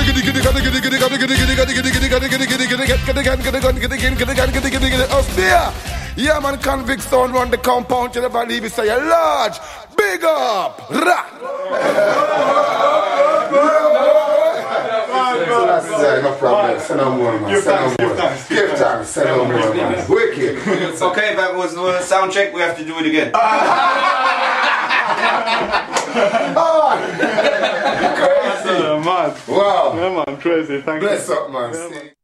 Yeah, man, convict sound run the compound. You never leave it, say you're large. Big up. Ra. No problem. Say no more, man. Give thanks. Say no more, man. Wicked. It's okay, that was the sound check. We have to do it again. Crazy. Mad. Wow. Yeah, man, crazy. Thank you. Bless up, man.